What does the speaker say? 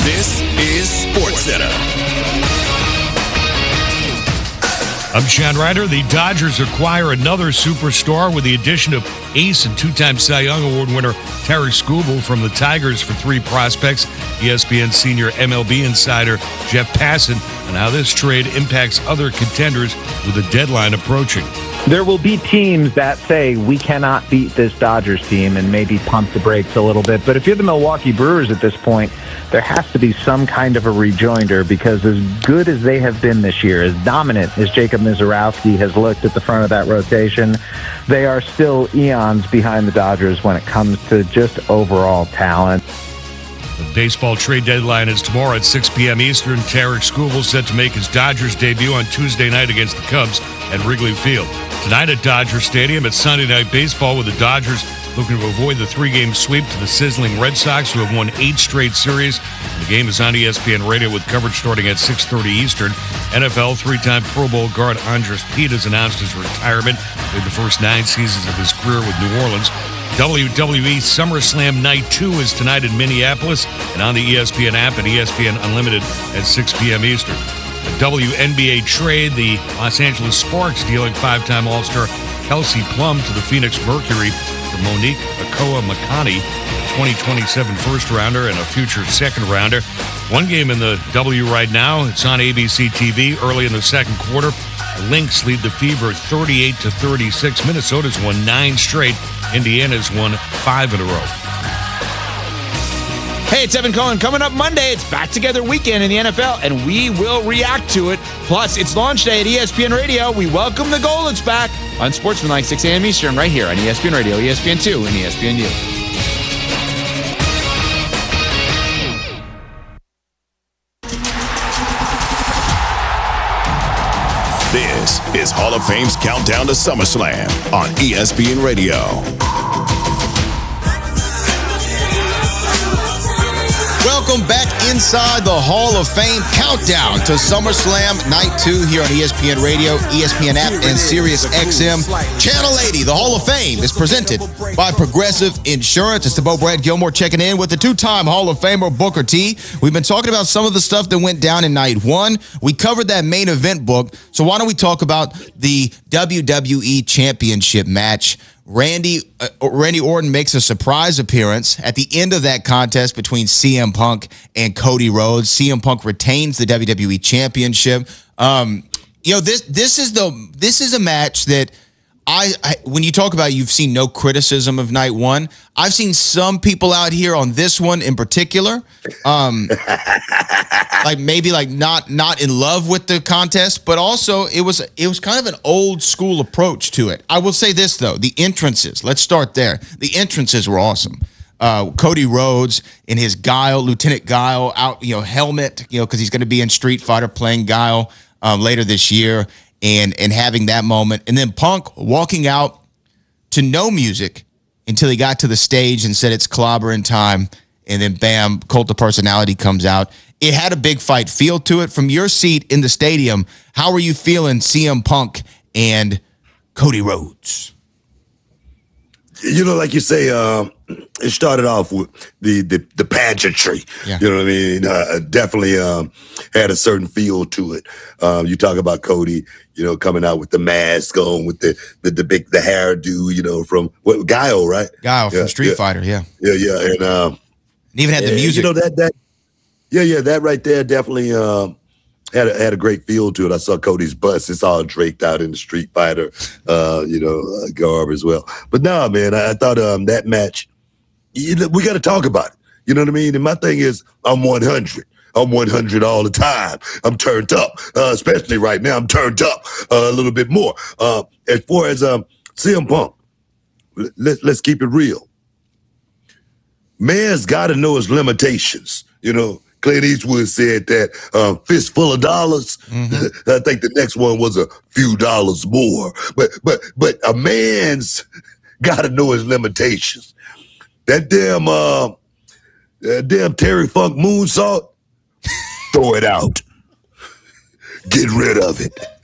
This is SportsCenter. I'm Sean Ryder. The Dodgers acquire another superstar with the addition of ace and two-time Cy Young Award winner Tarik Skubal from the Tigers for 3 prospects. ESPN senior MLB insider Jeff Passan on how this trade impacts other contenders with the deadline approaching. There will be teams that say we cannot beat this Dodgers team and maybe pump the brakes a little bit. But if you're the Milwaukee Brewers at this point, there has to be some kind of a rejoinder, because as good as they have been this year, as dominant as Jacob Mizorowski has looked at the front of that rotation, they are still eons behind the Dodgers when it comes to just overall talent. The baseball trade deadline is tomorrow at 6 p.m. Eastern. Tarik Skubal set to make his Dodgers debut on Tuesday night against the Cubs at Wrigley Field. Tonight at Dodger Stadium, it's Sunday Night Baseball with the Dodgers looking to avoid the 3-game sweep to the sizzling Red Sox, who have won 8 straight series. The game is on ESPN Radio with coverage starting at 6:30 Eastern. NFL 3-time Pro Bowl guard Andres Pete has announced his retirement. Played the first 9 seasons of his career with New Orleans. WWE SummerSlam Night 2 is tonight in Minneapolis and on the ESPN app and ESPN Unlimited at 6 p.m. Eastern. A WNBA trade, the Los Angeles Sparks dealing 5-time All-Star Kelsey Plum to the Phoenix Mercury for Monique Akoa-Makani, a 2027 first-rounder and a future second-rounder. One game in the W right now. It's on ABC TV early in the second quarter. The Lynx lead the Fever 38-36. Minnesota's won 9 straight. Indiana's won 5 in a row. Hey, it's Evan Cohen. Coming up Monday, it's Back Together Weekend in the NFL, and we will react to it. Plus, it's launch day at ESPN Radio. We welcome the Goldens back on Sportsmanlike 6 a.m. Eastern right here on ESPN Radio, ESPN2, and ESPNU. This is Hall of Fame's Countdown to SummerSlam on ESPN Radio. Welcome back inside the Hall of Fame countdown to SummerSlam Night 2 here on ESPN Radio, ESPN app, and Sirius XM. Channel 80, the Hall of Fame, is presented by Progressive Insurance. It's the Bo Brad Gilmore checking in with the 2-time Hall of Famer Booker T. We've been talking about some of the stuff that went down in Night 1. We covered that main event book, so why don't we talk about the WWE Championship match? Randy Orton makes a surprise appearance at the end of that contest between CM Punk and Cody Rhodes. CM Punk retains the WWE Championship. This is a match that I when you talk about you've seen no criticism of Night 1, I've seen some people out here on this one in particular, like maybe like not in love with the contest, but also it was kind of an old school approach to it. I will say this though, the entrances. Let's start there. The entrances were awesome. Cody Rhodes in his Guile, Lieutenant Guile out, helmet, because he's going to be in Street Fighter playing Guile later this year. And having that moment, and then Punk walking out to no music until he got to the stage and said it's clobbering time, and then bam, Cult of Personality comes out. It had a big fight feel to it. From your seat in the stadium, how are you feeling CM Punk and Cody Rhodes? Like you say, it started off with the pageantry. Yeah. You know what I mean? Definitely had a certain feel to it. You talk about Cody, coming out with the mask on, with the hairdo, from Guile, right? Guile from Street Fighter, yeah. Yeah. And even had the music. That right there definitely had a great feel to it. I saw Cody's bust. It's all draped out in the Street Fighter, garb as well. But no, man, I thought that match, we got to talk about it. You know what I mean? And my thing is, I'm 100. I'm 100 all the time. I'm turned up, especially right now. I'm turned up a little bit more. As far as CM Punk, let's keep it real. Man's got to know his limitations, Clint Eastwood said that fistful of dollars. Mm-hmm. I think the next one was a few dollars more. But a man's got to know his limitations. That damn Terry Funk moonsault, throw it out. Get rid of it.